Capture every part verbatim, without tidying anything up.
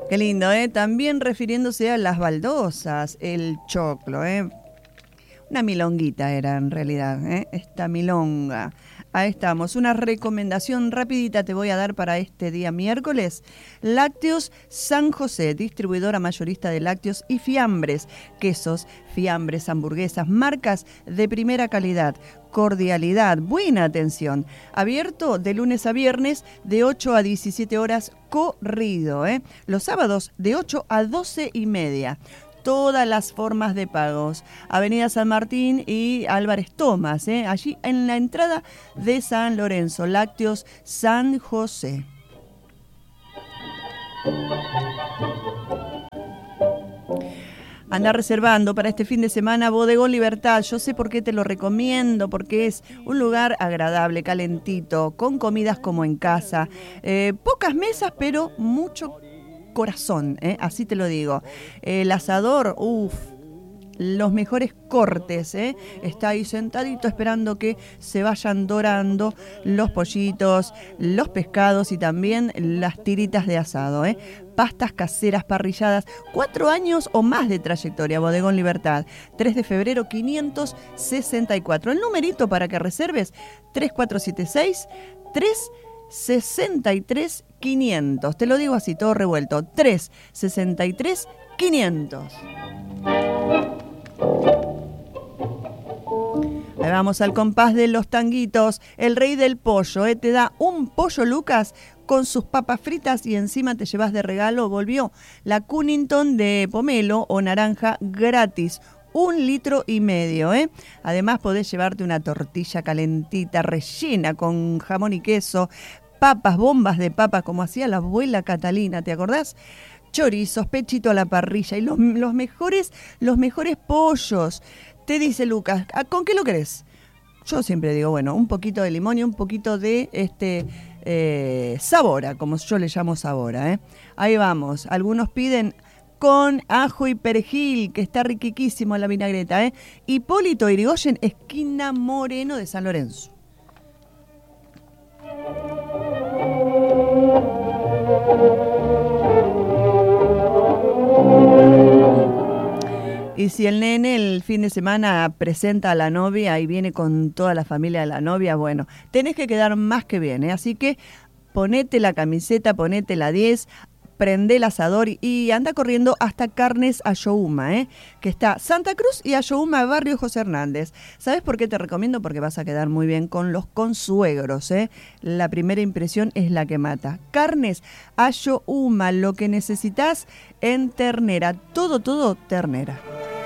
Qué lindo, ¿eh? También refiriéndose a las baldosas, el choclo, ¿eh? Una milonguita era en realidad, ¿eh? Esta milonga. Ahí estamos. Una recomendación rapidita te voy a dar para este día miércoles. Lácteos San José, distribuidora mayorista de lácteos y fiambres, quesos, fiambres, hamburguesas, marcas de primera calidad, cordialidad, buena atención. Abierto de lunes a viernes de ocho a diecisiete horas corrido, ¿eh? Los sábados de ocho a doce y media. Todas las formas de pagos. Avenida San Martín y Álvarez Tomás, ¿eh? Allí en la entrada de San Lorenzo, Lácteos San José. Anda reservando para este fin de semana Bodegón Libertad. Yo sé por qué te lo recomiendo, porque es un lugar agradable, calentito, con comidas como en casa. Eh, pocas mesas, pero mucho corazón, ¿eh? Así te lo digo. El asador, uff, los mejores cortes, ¿eh? Está ahí sentadito esperando que se vayan dorando los pollitos, los pescados y también las tiritas de asado, ¿eh? Pastas caseras, parrilladas, cuatro años o más de trayectoria. Bodegón Libertad, tres de febrero quinientos sesenta y cuatro. El numerito para que reserves, tres cuatro siete seis, tres sesenta y tres quinientos. Te lo digo así, todo revuelto. tres sesenta y tres quinientos. Ahí vamos al compás de los tanguitos. El rey del pollo, ¿eh? Te da un pollo Lucas con sus papas fritas y encima te llevas de regalo, volvió la Cunnington de pomelo o naranja gratis. Un litro y medio, ¿eh? Además podés llevarte una tortilla calentita, rellena con jamón y queso, papas, bombas de papas, como hacía la abuela Catalina, ¿te acordás? Chorizos, pechito a la parrilla y los, los mejores, los mejores pollos. Te dice Lucas, ¿con qué lo querés? Yo siempre digo, bueno, un poquito de limón y un poquito de este eh, sabora, como yo le llamo sabora, ¿eh? Ahí vamos, algunos piden con ajo y perejil, que está riquísimo la vinagreta, ¿eh? Hipólito Yrigoyen, esquina Moreno de San Lorenzo. Y si el nene el fin de semana presenta a la novia y viene con toda la familia de la novia, bueno, tenés que quedar más que bien, ¿eh? Así que ponete la camiseta, ponete la diez, prende el asador y, y anda corriendo hasta Carnes Ayohuma, ¿eh? Que está Santa Cruz y Ayohuma, barrio José Hernández. ¿Sabes por qué te recomiendo? Porque vas a quedar muy bien con los consuegros, ¿eh? La primera impresión es la que mata. Carnes Ayohuma, lo que necesitas en ternera, todo, todo ternera.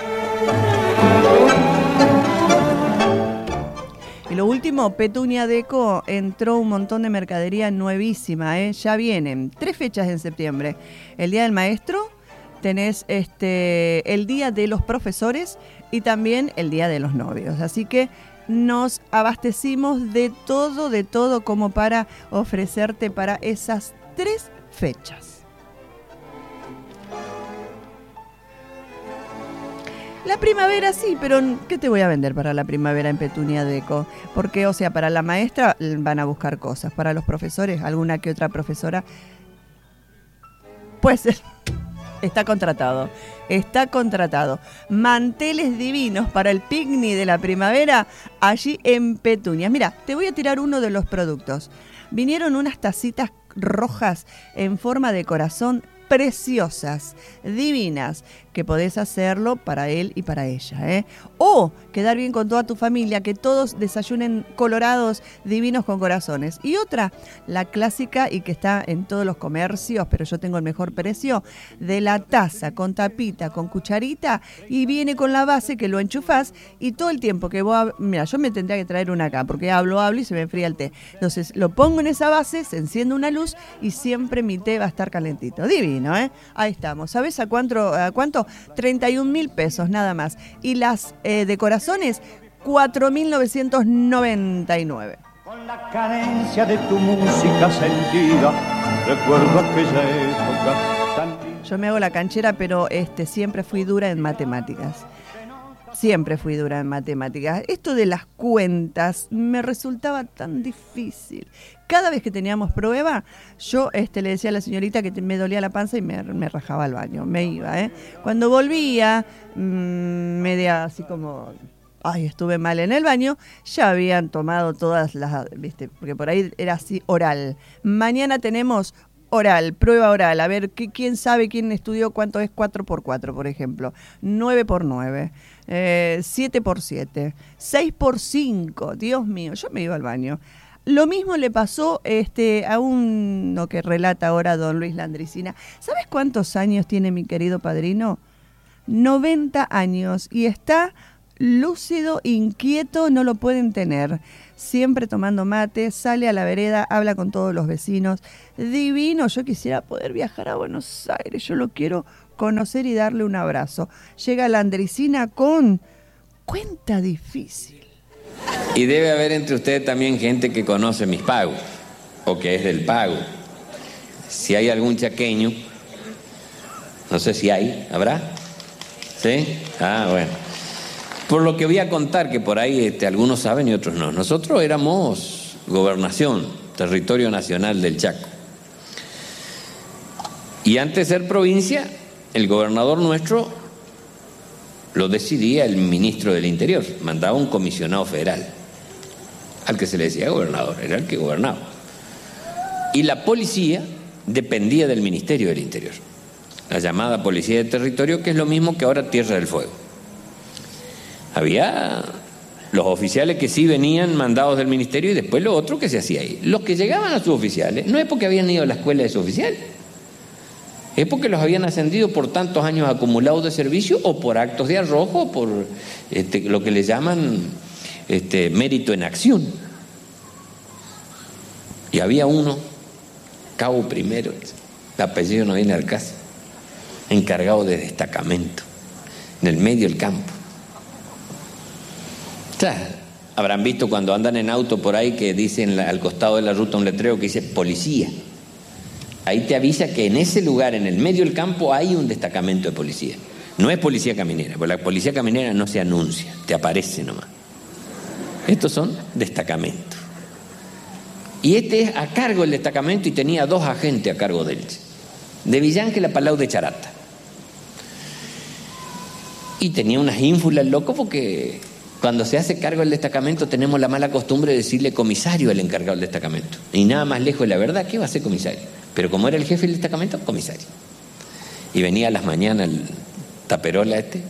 Y lo último, Petunia Deco, entró un montón de mercadería nuevísima, ¿eh? Ya vienen tres fechas en septiembre. El Día del Maestro, tenés este el Día de los Profesores y también el Día de los Novios. Así que nos abastecimos de todo, de todo como para ofrecerte para esas tres fechas. La primavera sí, pero ¿qué te voy a vender para la primavera en Petunia Deco? Porque, o sea, para la maestra van a buscar cosas, para los profesores, alguna que otra profesora, pues está contratado, está contratado. Manteles divinos para el picnic de la primavera allí en Petunias. Mira, te voy a tirar uno de los productos. Vinieron unas tacitas rojas en forma de corazón, preciosas, divinas, que podés hacerlo para él y para ella, ¿eh? O quedar bien con toda tu familia, que todos desayunen colorados, divinos con corazones. Y otra, la clásica y que está en todos los comercios, pero yo tengo el mejor precio, de la taza con tapita, con cucharita, y viene con la base que lo enchufás y todo el tiempo que vos... Mira, yo me tendría que traer una acá, porque hablo, hablo y se me enfría el té. Entonces lo pongo en esa base, se enciende una luz y siempre mi té va a estar calentito. Divino, ¿eh? Ahí estamos. ¿Sabés a cuánto? A cuánto? treinta y un mil pesos nada más. Y las eh, de corazones, cuatro mil novecientos noventa y nueve. Con la cadencia de tu música sentida, recuerdo aquella época tan... Yo me hago la canchera, pero este siempre fui dura en matemáticas. Siempre fui dura en matemáticas. Esto de las cuentas me resultaba tan difícil. cada vez que teníamos prueba, yo este, le decía a la señorita que me dolía la panza y me, me rajaba al baño, me iba. ¿eh? Cuando volvía, mmm, media así como... Ay, estuve mal en el baño, ya habían tomado todas las, viste, porque por ahí era así oral. Mañana tenemos oral, prueba oral, a ver ¿qué, quién sabe, quién estudió cuánto es cuatro por cuatro, por ejemplo, nueve por nueve, eh, siete por siete, seis por cinco, Dios mío, yo me iba al baño. Lo mismo le pasó este, a uno que relata ahora don Luis Landricina. ¿Sabes cuántos años tiene mi querido padrino? noventa años y está... lúcido, inquieto, no lo pueden tener. Siempre tomando mate, sale a la vereda, habla con todos los vecinos. Divino, yo quisiera poder viajar a Buenos Aires, yo lo quiero conocer y darle un abrazo. Llega Landricina con cuenta difícil. Y debe haber entre ustedes también gente que conoce mis pagos, o que es del pago. Si hay algún chaqueño, no sé si hay, ¿habrá? ¿Sí? Ah, bueno. Por lo que voy a contar, que por ahí este, algunos saben y otros no. Nosotros éramos gobernación, territorio nacional del Chaco. Y antes de ser provincia, el gobernador nuestro lo decidía el ministro del Interior. Mandaba un comisionado federal, al que se le decía gobernador, era el que gobernaba. Y la policía dependía del Ministerio del Interior. La llamada Policía de Territorio, que es lo mismo que ahora Tierra del Fuego. Había los oficiales que sí venían mandados del ministerio y después lo otro que se hacía ahí. Los que llegaban a suboficiales no es porque habían ido a la escuela de suboficiales, es porque los habían ascendido por tantos años acumulados de servicio o por actos de arrojo o por este, lo que le llaman este, mérito en acción. Y había uno, cabo primero, el apellido no viene al caso, encargado de destacamento, en el medio del campo. Habrán visto cuando andan en auto por ahí que dicen al costado de la ruta un letrero que dice policía. Ahí te avisa que en ese lugar, en el medio del campo, hay un destacamento de policía. No es policía caminera, porque la policía caminera no se anuncia, te aparece nomás. Estos son destacamentos. Y este es a cargo del destacamento y tenía dos agentes a cargo de él. De Villángel a Palau de Charata. Y tenía unas ínfulas loco porque... Cuando se hace cargo del destacamento tenemos la mala costumbre de decirle comisario al encargado del destacamento. Y nada más lejos de la verdad, ¿qué va a ser comisario? Pero como era el jefe del destacamento, comisario. Y venía a las mañanas el taperola este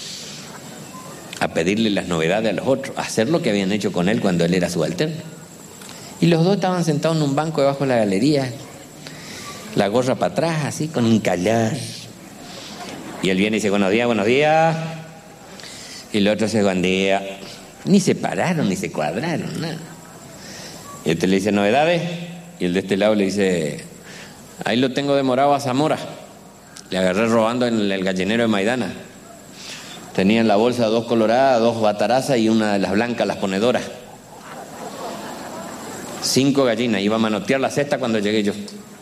a pedirle las novedades a los otros, a hacer lo que habían hecho con él cuando él era subalterno. Y los dos estaban sentados en un banco debajo de la galería, la gorra para atrás, así, con un callar. Y él viene y dice, buenos días, buenos días. Y el otro se buen día. Ni se pararon, ni se cuadraron, nada. Y este le dice, ¿novedades? Y el de este lado le dice, ahí lo tengo demorado a Zamora. Le agarré robando en el gallinero de Maidana. Tenía en la bolsa dos coloradas, dos batarazas y una de las blancas, las ponedoras. Cinco gallinas. Iba a manotear la cesta cuando llegué yo.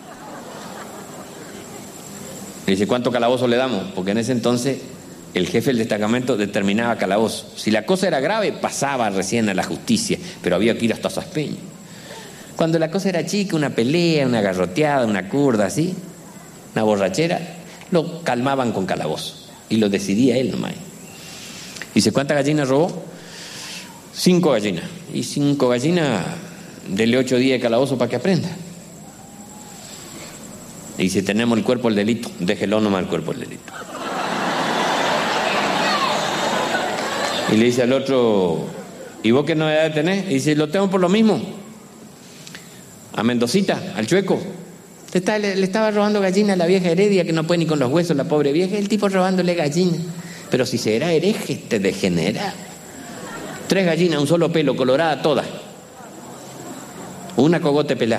Le dice, ¿cuánto calabozo le damos? Porque en ese entonces... el jefe del destacamento determinaba calabozo. Si la cosa era grave, pasaba recién a la justicia, pero había que ir hasta Saspeña. Cuando la cosa era chica, una pelea, una garroteada, una curda, así, una borrachera, lo calmaban con calabozo. Y lo decidía él nomás. Dice, ¿cuántas gallinas robó? Cinco gallinas. Y cinco gallinas, dele ocho días de calabozo para que aprenda. Y si tenemos el cuerpo del delito, déjelo nomás el cuerpo del delito. Y le dice al otro, ¿y vos qué novedad tenés? Y dice, lo tengo por lo mismo. A Mendocita, al Chueco. Le, está, le, le estaba robando gallina a la vieja Heredia, que no puede ni con los huesos, la pobre vieja. El tipo robándole gallina. Pero si será hereje, te degenera. Tres gallinas, un solo pelo, colorada toda. Una cogote pelado.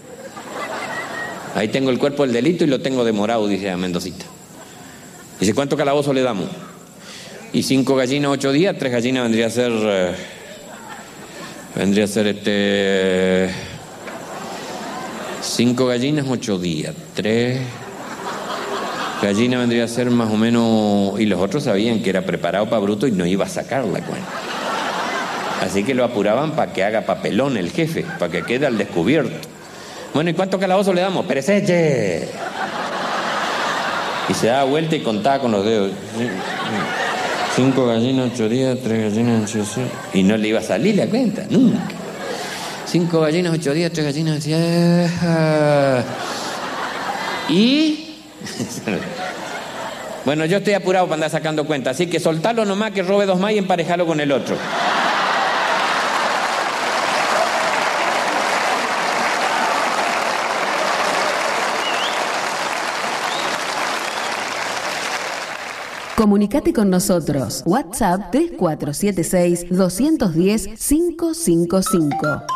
Ahí tengo el cuerpo del delito y lo tengo demorado, dice a Mendocita. Dice, ¿cuánto calabozo le damos? Y cinco gallinas, ocho días, tres gallinas vendría a ser... Eh, vendría a ser este... Cinco gallinas, ocho días. Tres gallinas vendría a ser más o menos... Y los otros sabían que era preparado para bruto y no iba a sacar la cuenta. Así que lo apuraban para que haga papelón el jefe, para que quede al descubierto. Bueno, ¿y cuántos calabozos le damos? ¡Pereseche! Y se daba vuelta y contaba con los dedos. Cinco gallinas, ocho días, tres gallinas, ocho días. Y no le iba a salir la cuenta, nunca. Cinco gallinas, ocho días, tres gallinas, ocho días. Y... Bueno, yo estoy apurado para andar sacando cuenta, así que soltalo nomás, que robe dos más y emparejalo con el otro. Comunicate con nosotros. WhatsApp tres cuatro siete seis, dos uno cero, cinco cinco cinco.